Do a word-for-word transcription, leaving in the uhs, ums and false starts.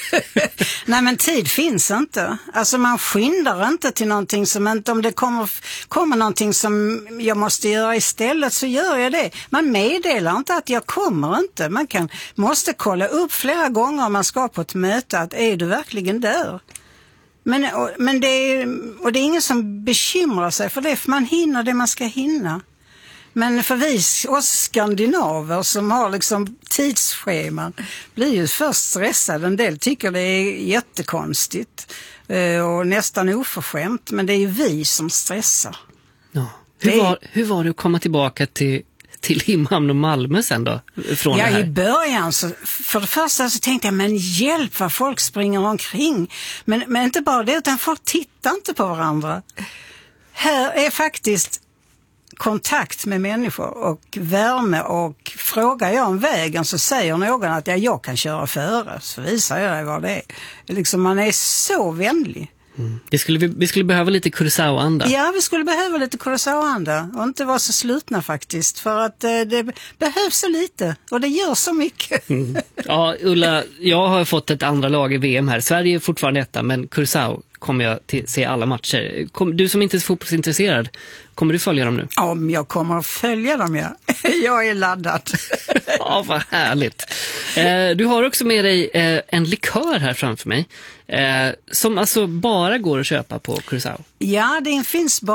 Nej, men tid finns inte. Alltså man skyndar inte till någonting som inte, om det kommer, kommer någonting som jag måste göra istället så gör jag det. Man meddelar inte att jag kommer inte. Man kan, måste kolla upp flera gånger om man ska på ett möte att är du verkligen där? Men, och, men det är, och det är ingen som bekymrar sig för det, för man hinner det man ska hinna. Men för vi, oss skandinaver som har liksom tidsscheman blir ju först stressade. En del tycker det är jättekonstigt och nästan oförskämt, men det är ju vi som stressar. Ja. Hur, det... var, hur var det att komma tillbaka till, till Limhamn och Malmö sen då? Från ja, det här? I början så, för det första så tänkte jag, men hjälp vad folk springer omkring. Men, men inte bara det, utan folk tittar inte på varandra. Här är faktiskt kontakt med människor och värme, och frågar jag om vägen så säger någon att ja, jag kan köra före, så visar jag dig vad det är. Liksom, man är så vänlig. Mm. Det skulle vi, vi skulle behöva lite Kurosawa-anda. Ja, vi skulle behöva lite Kurosawa-anda och inte vara så slutna faktiskt, för att eh, det behövs så lite och det gör så mycket. Mm. Ja, Ulla, jag har fått ett andra lag i V M här. Sverige är fortfarande etta, men Kurosawa kommer jag till, se alla matcher. Kom, du som inte är fotbollsintresserad, kommer du följa dem nu? Ja, jag kommer att följa dem, ja. Jag är laddad. Ja, vad härligt. Eh, du har också med dig eh, en likör här framför mig. Eh, som alltså bara går att köpa på Kurosawa. Ja, det finns bara